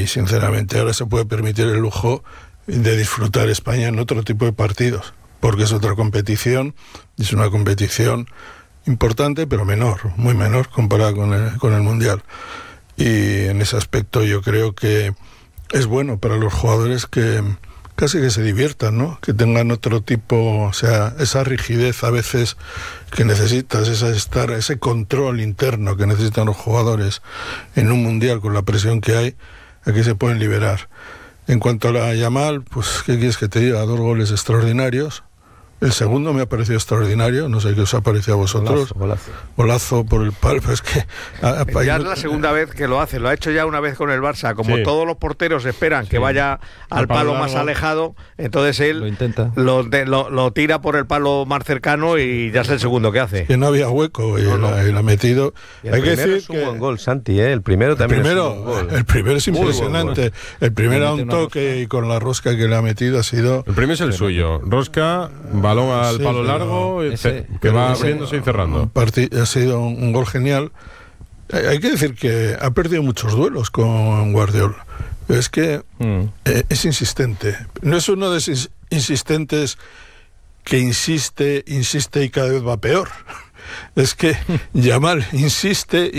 sinceramente ahora se puede permitir el lujo de disfrutar España en otro tipo de partidos, porque es otra competición, es una competición importante pero menor, muy menor comparada con el Mundial. Y en ese aspecto yo creo que es bueno para los jugadores que casi que se diviertan, ¿no? Que tengan otro tipo, o sea, esa rigidez a veces que necesitas, ese control interno que necesitan los jugadores en un Mundial con la presión que hay, aquí se pueden liberar. En cuanto a la Yamal, pues ¿qué quieres que te diga? 2 goles extraordinarios. El segundo me ha parecido extraordinario, no sé qué os ha parecido a vosotros. Golazo por el palo, es que... Ya es la segunda vez que lo hace, lo ha hecho ya una vez con el Barça, como todos los porteros esperan que vaya al palo más alejado, entonces él lo tira por el palo más cercano y ya es el segundo que hace. Que no había hueco y la ha metido. Hay que decir es un buen gol, Santi, el primero también es un buen gol. El primero es impresionante, el primero a un toque y con la rosca que le ha metido ha sido... El primero es el suyo, rosca... balón al palo largo que va abriéndose y cerrando. Ha sido un gol genial. Hay que decir que ha perdido muchos duelos con Guardiola. Es que es insistente. No es uno de esos insistentes que insiste y cada vez va peor. Es que Yamal insiste,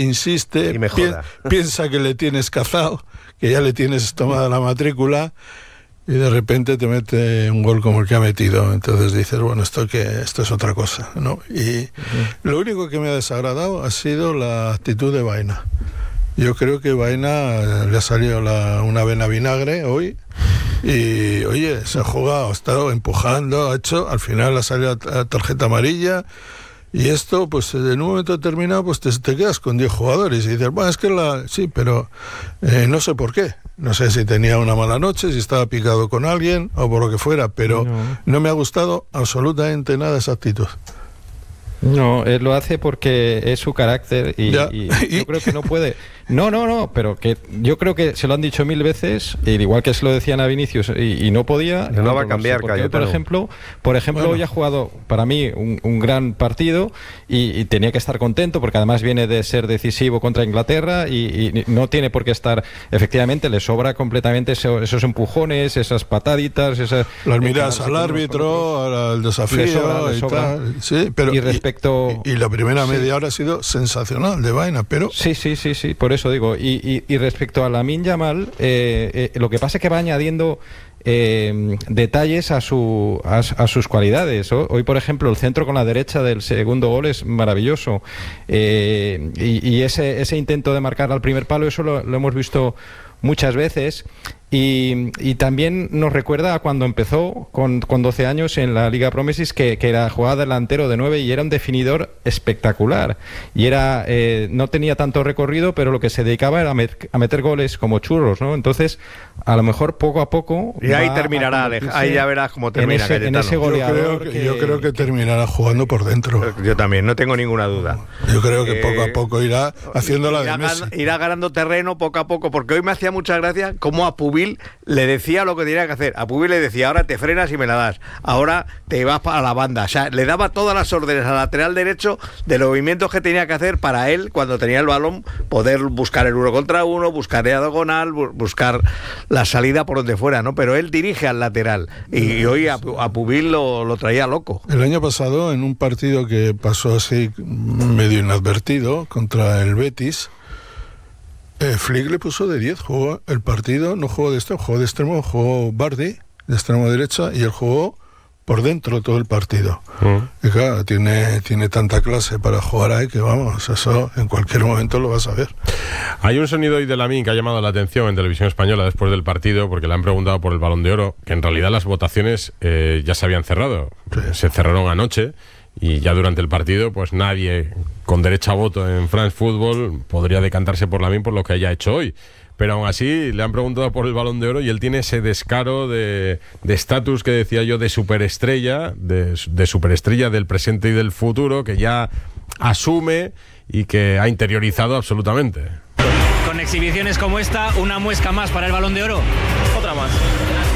piensa que le tienes cazado, que ya le tienes tomada la matrícula, y de repente te mete un gol como el que ha metido. Entonces dices, bueno, esto es otra cosa, ¿no? Y lo único que me ha desagradado ha sido la actitud de Baena. Yo creo que Baena le ha salido una vena vinagre hoy y, oye, se ha jugado, ha estado empujando, al final ha salido la tarjeta amarilla. Y esto, pues en un momento determinado, pues te quedas con 10 jugadores y dices, bueno, es que sí, pero no sé por qué. No sé si tenía una mala noche, si estaba picado con alguien o por lo que fuera, pero no me ha gustado absolutamente nada esa actitud. No, él lo hace porque es su carácter y yo creo que no puede. No, pero que yo creo que se lo han dicho 1000 veces, igual que se lo decían a Vinicius y no podía. No va a cambiar, porque, por ejemplo, hoy ha jugado para mí un gran partido y tenía que estar contento porque además viene de ser decisivo contra Inglaterra y no tiene por qué estar. Efectivamente, le sobra completamente esos empujones, esas pataditas, las miradas al árbitro, al desafío le sobra. Sí, pero y la primera media hora ha sido sensacional de Baena, pero sí, por eso digo. Y respecto a Lamine Yamal, lo que pasa es que va añadiendo detalles a sus cualidades. Hoy, por ejemplo, el centro con la derecha del segundo gol es maravilloso, y ese intento de marcar al primer palo, eso lo hemos visto muchas veces. Y también nos recuerda a cuando empezó con 12 años en la Liga Promesis, que era jugaba delantero de 9 y era un definidor espectacular. Y no tenía tanto recorrido, pero lo que se dedicaba era a meter goles como churros, ¿no? Entonces, a lo mejor poco a poco... Y ahí terminará, ahí ya verás cómo termina en ese goleador. Yo creo que terminará jugando por dentro. Yo también, no tengo ninguna duda. Yo creo que poco a poco irá haciéndola de Messi. Irá ganando terreno poco a poco, porque hoy me hacía mucha gracia cómo a Pubil le decía lo que tenía que hacer. A Pubil le decía, ahora te frenas y me la das, ahora te vas para la banda. O sea, le daba todas las órdenes al lateral derecho de los movimientos que tenía que hacer para él, cuando tenía el balón, poder buscar el 1 contra 1, buscar la diagonal, buscar la salida por donde fuera, ¿no? Pero él dirige al lateral y hoy a Pubil lo traía loco. El año pasado, en un partido que pasó así medio inadvertido contra el Betis, Flick le puso de 10, jugó el partido, no jugó de extremo, jugó Bardi de extremo derecha y él jugó por dentro todo el partido. Y claro, tiene tanta clase para jugar ahí que vamos, eso en cualquier momento lo vas a ver. Hay un sonido hoy de Lamine que ha llamado la atención en Televisión Española después del partido, porque le han preguntado por el Balón de Oro, que en realidad las votaciones ya se habían cerrado. Sí. Se cerraron anoche. Y ya durante el partido, pues nadie con derecho a voto en France Football podría decantarse por Lamine por lo que haya hecho hoy. Pero aún así le han preguntado por el Balón de Oro y él tiene ese descaro de estatus que decía yo, de superestrella, de superestrella del presente y del futuro, que ya asume y que ha interiorizado absolutamente. Con exhibiciones como esta, una muesca más para el Balón de Oro. Otra más.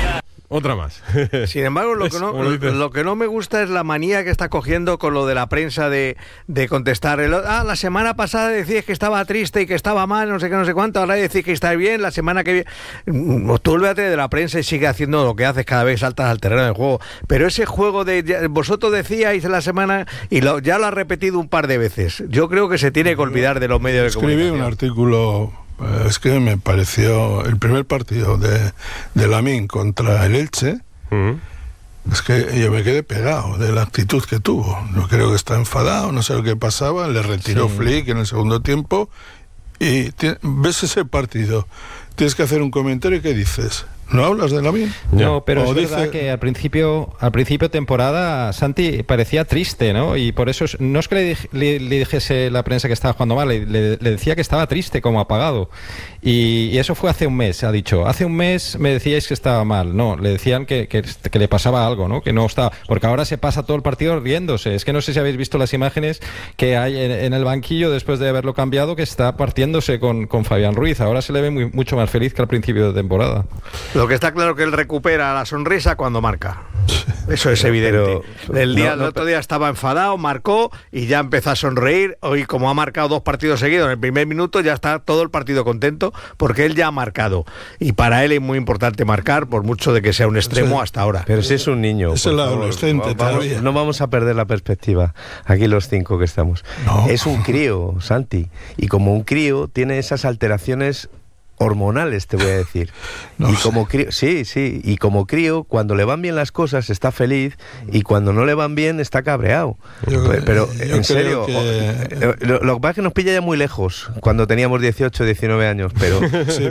otra más. Sin embargo, lo que no me gusta es la manía que está cogiendo con lo de la prensa de contestar. La semana pasada decías que estaba triste y que estaba mal, no sé qué, no sé cuánto, ahora decís que está bien, la semana que viene... Tú olvídate de la prensa y sigue haciendo lo que haces, cada vez saltas al terreno del juego. Pero ese juego vosotros decíais en la semana y ya lo has repetido un par de veces. Yo creo que se tiene que olvidar de los medios de comunicación. Escribí un artículo, es que me pareció el primer partido de Lamine contra el Elche. Es que yo me quedé pegado de la actitud que tuvo. Yo creo que está enfadado, no sé lo que pasaba, le retiró Flick en el segundo tiempo y ves ese partido, tienes que hacer un comentario y ¿qué dices? ¿No hablas de Lamine? No, pero es verdad que al principio de temporada Santi parecía triste, ¿no? Y por eso no es que le dijese la prensa que estaba jugando mal, le decía que estaba triste, como apagado. Y eso fue hace un mes, ha dicho. Hace un mes me decíais que estaba mal. No, le decían que le pasaba algo, ¿no? Que no estaba... Porque ahora se pasa todo el partido riéndose. Es que no sé si habéis visto las imágenes que hay en el banquillo después de haberlo cambiado, que está partiéndose con Fabián Ruiz. Ahora se le ve mucho más feliz que al principio de temporada. Lo que está claro que él recupera la sonrisa cuando marca. Eso es evidente. El otro día estaba enfadado, marcó y ya empezó a sonreír. Hoy, como ha marcado 2 partidos seguidos, en el primer minuto ya está todo el partido contento porque él ya ha marcado. Y para él es muy importante marcar, por mucho de que sea un extremo hasta ahora. Pero si es un niño. Es el adolescente todavía. No vamos a perder la perspectiva. Aquí los 5 que estamos. No. Es un crío, Santi. Y como un crío tiene esas alteraciones hormonales, te voy a decir. No y sé. como crío, y como crío, cuando le van bien las cosas está feliz y cuando no le van bien está cabreado. Pero en serio, lo que pasa es que nos pilla ya muy lejos cuando teníamos 18, 19 años, pero sí,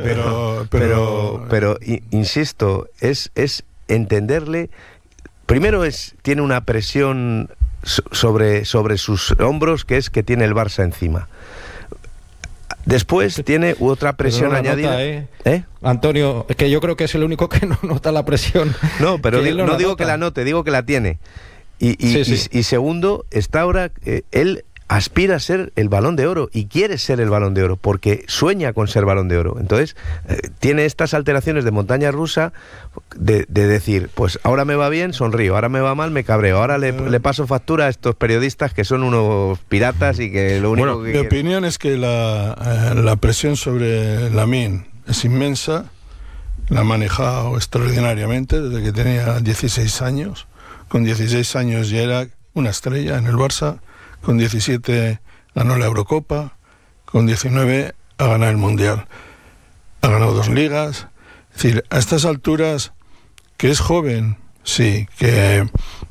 pero insisto, es entenderle. Primero tiene una presión sobre sus hombros, que es que tiene el Barça encima. Después tiene otra presión añadida. Antonio, es que yo creo que es el único que no nota la presión. No, pero no digo que la note, digo que la tiene. Y segundo, está ahora, él aspira a ser el Balón de Oro y quiere ser el Balón de Oro porque sueña con ser Balón de Oro. Entonces, tiene estas alteraciones de montaña rusa de decir, pues ahora me va bien, sonrío, ahora me va mal, me cabreo, ahora le paso factura a estos periodistas que son unos piratas y que lo único que mi opinión es que la presión sobre Lamine es inmensa, la ha manejado extraordinariamente desde que tenía 16 años. Con 16 años ya era una estrella en el Barça. Con 17 ganó la Eurocopa, con 19 ha ganado el Mundial. Ha ganado 2 ligas. Es decir, a estas alturas, que es joven, sí, que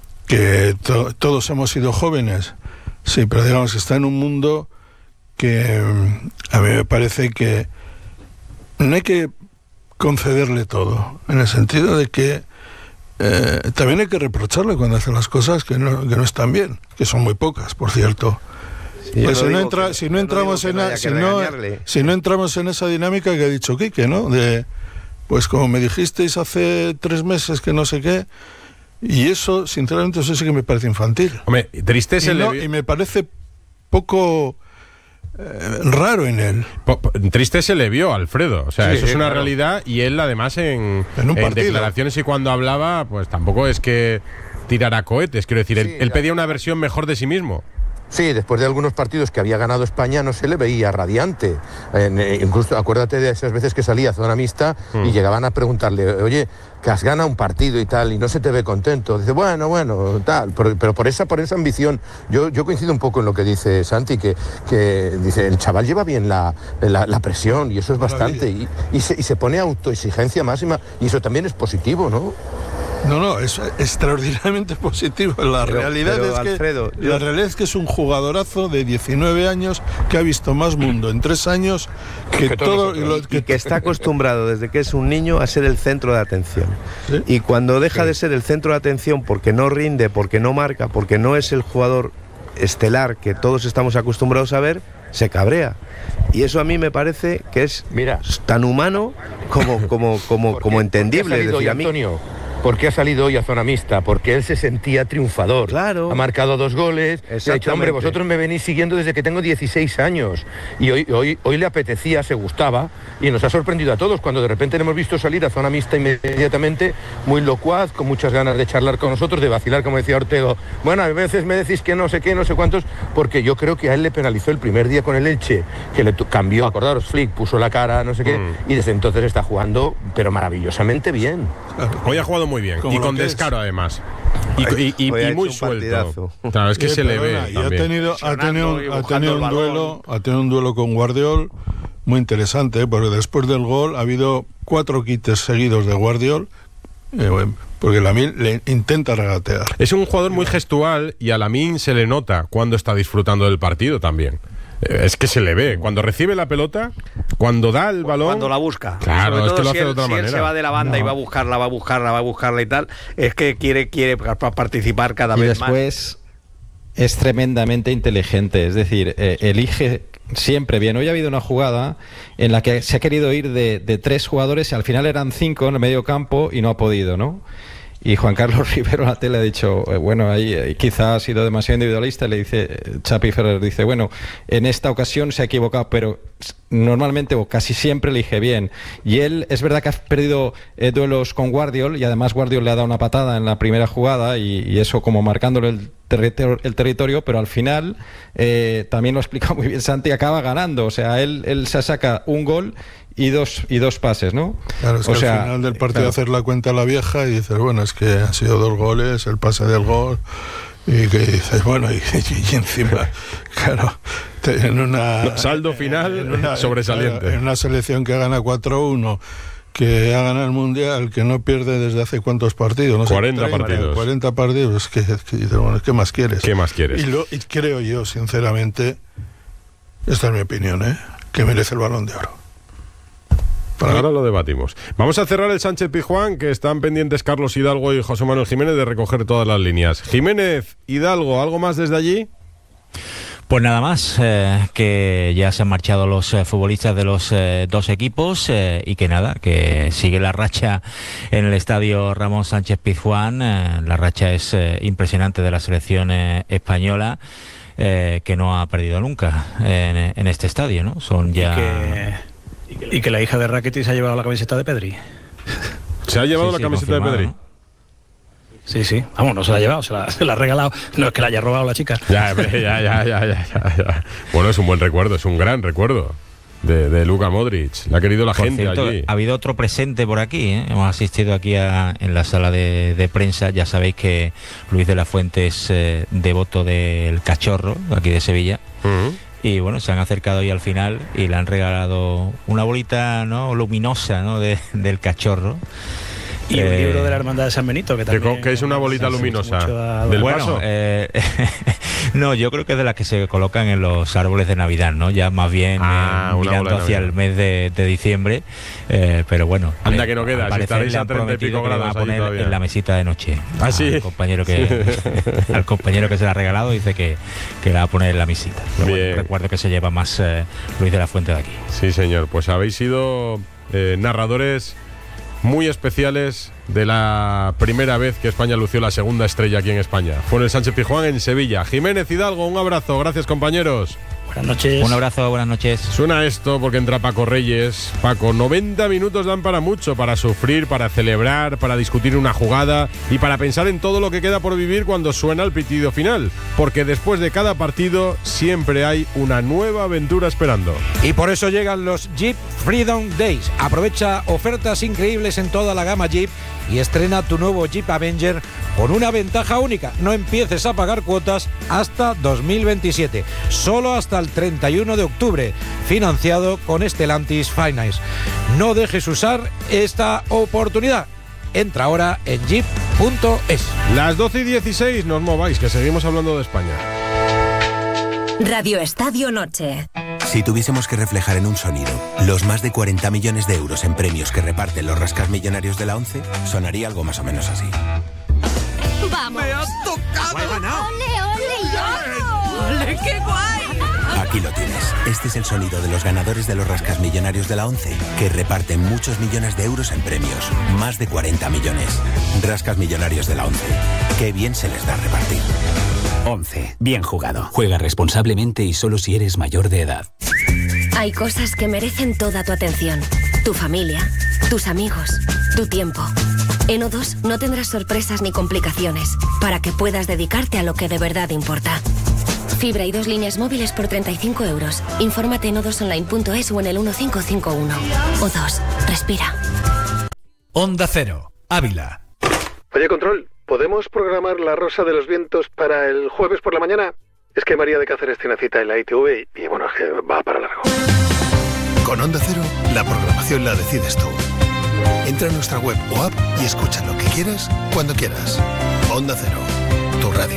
todos hemos sido jóvenes, sí, pero digamos que está en un mundo que a mí me parece que no hay que concederle todo, en el sentido de que también hay que reprocharle cuando hace las cosas que no están bien, que son muy pocas, por cierto. Sí, pues si no entramos en esa dinámica que ha dicho Quique, ¿no? Pues como me dijisteis hace 3 meses que no sé qué, y eso, sinceramente, eso sí que me parece infantil. Hombre, triste y me parece poco raro en él. Triste se le vio a Alfredo, o sea, eso es una realidad, y él además en declaraciones y cuando hablaba, pues tampoco es que tirara cohetes, quiero decir, él pedía una versión mejor de sí mismo. Sí, después de algunos partidos que había ganado España no se le veía radiante. Incluso acuérdate de esas veces que salía a zona mixta y llegaban a preguntarle, oye, que has ganado un partido y tal, y no se te ve contento. Dice, bueno, tal, pero por esa ambición, yo coincido un poco en lo que dice Santi, que dice, el chaval lleva bien la presión, y eso es bastante, y se pone autoexigencia máxima, y eso también es positivo, ¿no? No, es extraordinariamente positivo. La realidad es que es un jugadorazo de 19 años que ha visto más mundo en 3 años que todo y que está acostumbrado desde que es un niño a ser el centro de atención. ¿Sí? Y cuando deja de ser el centro de atención porque no rinde, porque no marca, porque no es el jugador estelar que todos estamos acostumbrados a ver, se cabrea. Y eso a mí me parece que es tan humano como entendible. Es decir, a mí, Antonio, ¿Por qué ha salido hoy a zona mixta? Porque él se sentía triunfador. Claro. Ha marcado 2 goles. Y ha dicho, hombre, vosotros me venís siguiendo desde que tengo 16 años. Y hoy le apetecía, se gustaba, y nos ha sorprendido a todos cuando de repente le hemos visto salir a zona mixta inmediatamente, muy locuaz, con muchas ganas de charlar con nosotros, de vacilar, como decía Ortego. Bueno, a veces me decís que no sé qué, no sé cuántos, porque yo creo que a él le penalizó el primer día con el Elche, que le cambió, acordaros, Flick puso la cara, no sé qué, y desde entonces está jugando, pero maravillosamente bien. Hoy ha jugado muy bien, y con descaro además. Y muy suelto. Claro, es que se le ve. Y ha tenido un duelo con Guardiol muy interesante, porque después del gol ha habido 4 quites seguidos de Guardiol, porque Lamine le intenta regatear. Es un jugador muy gestual y a Lamine se le nota cuando está disfrutando del partido también. Es que se le ve, cuando recibe la pelota, cuando da el balón... Cuando la busca. Claro, sobre es todo que lo hace de otra si manera. él se va de la banda y va a buscarla y tal, es que quiere participar cada vez más. Y después es tremendamente inteligente, es decir, elige siempre bien. Hoy ha habido una jugada en la que se ha querido ir de 3 jugadores y al final eran 5 en el medio campo y no ha podido, ¿no? Y Juan Carlos Rivero en la tele ha dicho, bueno, ahí quizá ha sido demasiado individualista. Le dice, Chapi Ferrer dice, bueno, en esta ocasión se ha equivocado, pero normalmente o casi siempre elige bien. Y él, es verdad que ha perdido duelos con Guardiol, y además Guardiol le ha dado una patada en la primera jugada, y eso como marcándole el territorio, pero al final, también lo ha explicado muy bien Santi, acaba ganando. O sea, él se saca un gol y dos pases, ¿no? Claro, es que al final del partido hacer la cuenta a la vieja y dices, bueno, es que han sido 2 goles, el pase del gol, y que dices, bueno, y encima, claro, en una... Saldo final sobresaliente. Claro, en una selección que gana 4-1, que ha ganado el Mundial, que no pierde desde hace cuántos partidos, no sé, 40 partidos. 40 partidos, que bueno, ¿qué más quieres? ¿Qué más quieres? Y creo yo, sinceramente, esta es mi opinión, que merece el Balón de Oro. Ahora lo debatimos. Vamos a cerrar el Sánchez-Pizjuán, que están pendientes Carlos Hidalgo y José Manuel Jiménez de recoger todas las líneas. Jiménez, Hidalgo, ¿algo más desde allí? Pues nada más, que ya se han marchado los futbolistas de los 2 equipos, y que nada, que sigue la racha en el estadio Ramón Sánchez Pizjuán. La racha es impresionante de la selección española, que no ha perdido nunca en este estadio, ¿no? Son ya... Y que la hija de Rakitic se ha llevado la camiseta de Pedri. ¿Se ha llevado la camiseta de Pedri? ¿No? Sí. Vamos, no se la ha llevado, se la ha regalado. No es que la haya robado la chica. Ya. Bueno, es un buen recuerdo, es un gran recuerdo de Luka Modric. La ha querido la gente cierto, allí. Ha habido otro presente por aquí, ¿eh? Hemos asistido aquí en la sala de prensa. Ya sabéis que Luis de la Fuente es devoto del Cachorro, aquí de Sevilla. Y bueno, se han acercado ahí al final y le han regalado una bolita, ¿no?, luminosa, ¿no?, del Cachorro. Y un libro de la Hermandad de San Benito, que también... ¿Qué es una bolita luminosa? ¿Del paso? No, yo creo que es de las que se colocan en los árboles de Navidad, ¿no? Ya más bien mirando hacia el mes de diciembre, pero bueno. Anda que no queda, si estaréis a 30 y pico grados a poner todavía en la mesita de noche. ¿Ah, sí? Al compañero que se la ha regalado dice que la va a poner en la mesita. Pero bueno, recuerdo que se lleva más Luis de la Fuente de aquí. Sí, señor, pues habéis sido narradores muy especiales de la primera vez que España lució la segunda estrella aquí en España. Fue en el Sánchez Pizjuán, en Sevilla. Jiménez, Hidalgo, un abrazo. Gracias, compañeros. Buenas noches. Un abrazo, buenas noches. Suena esto porque entra Paco Reyes. Paco, 90 minutos dan para mucho, para sufrir, para celebrar, para discutir una jugada y para pensar en todo lo que queda por vivir cuando suena el pitido final. Porque después de cada partido siempre hay una nueva aventura esperando. Y por eso llegan los Jeep Freedom Days. Aprovecha ofertas increíbles en toda la gama Jeep y estrena tu nuevo Jeep Avenger con una ventaja única. No empieces a pagar cuotas hasta 2027. Solo hasta el 31 de octubre. Financiado con Stellantis Finance. No dejes usar esta oportunidad. Entra ahora en jeep.es. Las 12:16, no os mováis, que seguimos hablando de España. Radio Estadio Noche. Si tuviésemos que reflejar en un sonido los más de 40 millones de euros en premios que reparten los rascasmillonarios de la ONCE, sonaría algo más o menos así. ¡Vamos! ¡Me has tocado! ¡Ole, ole, yo! ¡Ole, qué guay! Aquí lo tienes. Este es el sonido de los ganadores de los Rascasmillonarios de la ONCE, que reparten muchos millones de euros en premios. Más de 40 millones. Rascasmillonarios de la ONCE. Qué bien se les da repartir. 11. Bien jugado. Juega responsablemente y solo si eres mayor de edad. Hay cosas que merecen toda tu atención. Tu familia, tus amigos, tu tiempo. En O2 no tendrás sorpresas ni complicaciones para que puedas dedicarte a lo que de verdad importa. Fibra y 2 líneas móviles por 35 euros. Infórmate en o2online.es o en el 1551. O2. Respira. Onda Cero. Ávila. Oye, Control, ¿podemos programar La Rosa de los Vientos para el jueves por la mañana? Es que María de Cáceres tiene cita en la ITV y bueno, es que va para largo. Con Onda Cero, la programación la decides tú. Entra en nuestra web o app y escucha lo que quieras, cuando quieras. Onda Cero, tu radio.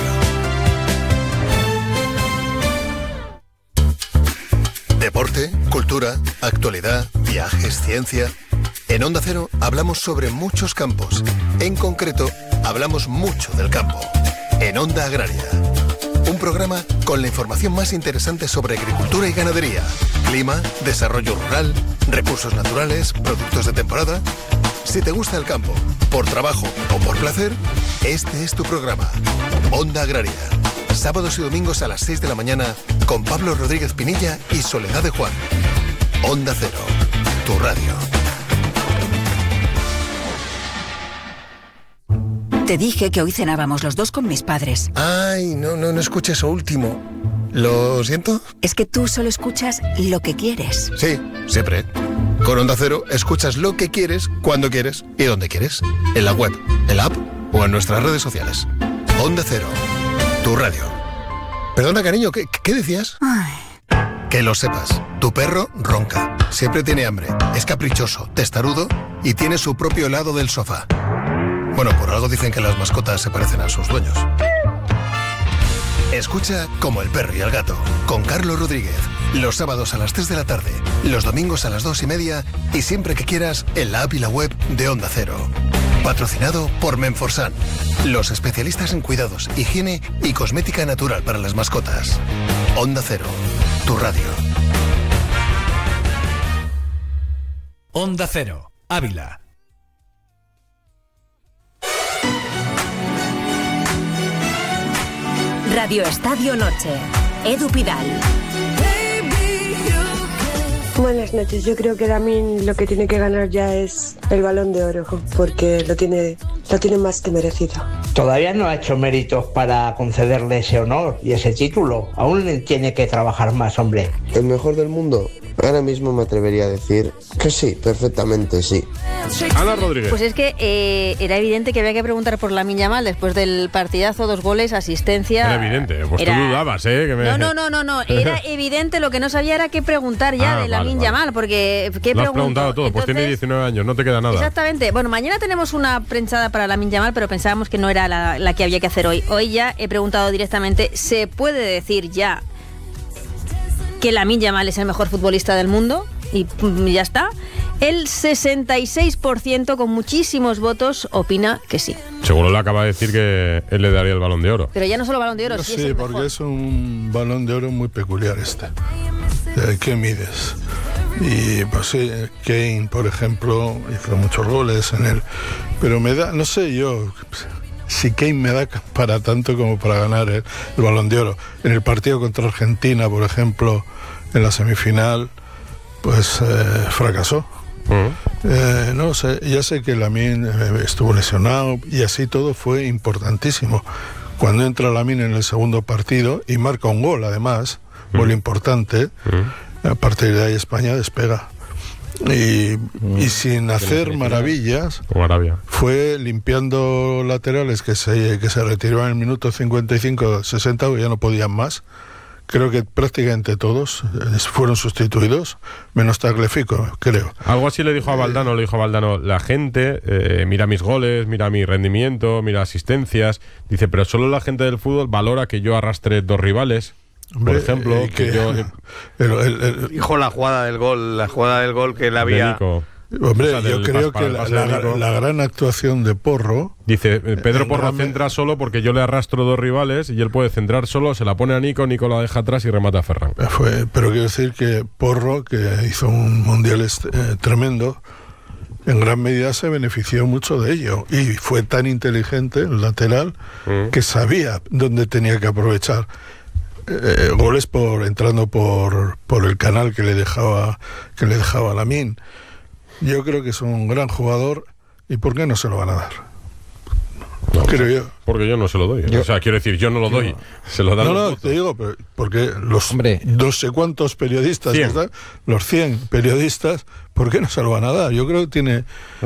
Deporte, cultura, actualidad, viajes, ciencia. En Onda Cero hablamos sobre muchos campos. En concreto, hablamos mucho del campo. En Onda Agraria. Un programa con la información más interesante sobre agricultura y ganadería, clima, desarrollo rural, recursos naturales, productos de temporada. Si te gusta el campo, por trabajo o por placer, este es tu programa. Onda Agraria. Sábados y domingos a las 6 de la mañana con Pablo Rodríguez Pinilla y Soledad de Juan. Onda Cero, tu radio. Te dije que hoy cenábamos los dos con mis padres. Ay, no escuché eso último. ¿Lo siento? Es que tú solo escuchas lo que quieres. Sí, siempre. Con Onda Cero escuchas lo que quieres, cuando quieres y donde quieres. En la web, en la app o en nuestras redes sociales. Onda Cero, tu radio. Perdona, cariño, ¿qué decías? Ay. Que lo sepas, tu perro ronca, siempre tiene hambre, es caprichoso, testarudo y tiene su propio lado del sofá. Bueno, por algo dicen que las mascotas se parecen a sus dueños. Escucha Como el perro y el gato, con Carlos Rodríguez. Los sábados a las 3 de la tarde, los domingos a las 2:30 y siempre que quieras en la app y la web de Onda Cero. Patrocinado por Menforsan, los especialistas en cuidados, higiene y cosmética natural para las mascotas. Onda Cero, tu radio. Onda Cero, Ávila. Radio Estadio Noche. Edu Pidal. Buenas noches. Yo creo que Lamine lo que tiene que ganar ya es el Balón de Oro, porque lo tiene más que merecido. Todavía no ha hecho méritos para concederle ese honor y ese título. Aún tiene que trabajar más, hombre. ¿El mejor del mundo? Ahora mismo me atrevería a decir que sí, perfectamente sí. Ana Rodríguez. Pues es que era evidente que había que preguntar por Lamine Yamal después del partidazo, 2 goles, asistencia. Era evidente, pues tú dudabas, ¿eh? No, era evidente, lo que no sabía era qué preguntar ya de Lamine Yamal, porque ¿qué lo has preguntado todo. Entonces, pues tiene 19 años, no te queda nada. Exactamente. Bueno, mañana tenemos una prensada para Lamine Yamal, pero pensábamos que no era la que había que hacer hoy. Hoy ya he preguntado directamente, ¿se puede decir ya que Lamine Yamal es el mejor futbolista del mundo? Y ya está. El 66% con muchísimos votos opina que sí. Seguro le acaba de decir que él le daría el Balón de Oro. Pero ya no solo Balón de Oro, sí, es el porque mejor. Es un Balón de Oro muy peculiar este. ¿Qué mides? Y pues sí, Kane, por ejemplo, hizo muchos goles en él. Pero me da, no sé yo si Kane me da para tanto como para ganar el Balón de Oro. En el partido contra Argentina, por ejemplo, en la semifinal, pues fracasó. No sé, ya sé que Lamine estuvo lesionado y así todo fue importantísimo. Cuando entra Lamine en el segundo partido y marca un gol, además, gol importante, a partir de ahí España despega. Y sin hacer maravillas, fue limpiando laterales que se retiraban en el minuto 55, 60, ya no podían más. Creo que prácticamente todos fueron sustituidos, menos Tagliafico, creo. Algo así le dijo a Valdano, la gente mira mis goles, mira mi rendimiento, mira asistencias, dice, pero solo la gente del fútbol valora que yo arrastre 2 rivales. Por ejemplo, que yo dijo la jugada del gol que él había Hombre, yo creo que la gran actuación de Porro... Dice, Pedro Porro centra solo porque yo le arrastro 2 rivales y él puede centrar solo, se la pone a Nico la deja atrás y remata a Ferran. Pero quiero decir que Porro, que hizo un mundial tremendo, en gran medida se benefició mucho de ello. Y fue tan inteligente el lateral que sabía dónde tenía que aprovechar. Goles entrando por el canal que le dejaba Lamine. Yo creo que es un gran jugador. ¿Y por qué no se lo van a dar? No, creo yo. Porque yo no se lo doy. O sea, quiero decir, yo no lo doy. Se lo dan los votos. Te digo, porque los no sé cuántos periodistas, 100. Los 100 periodistas, ¿por qué no se lo van a dar? Yo creo que tiene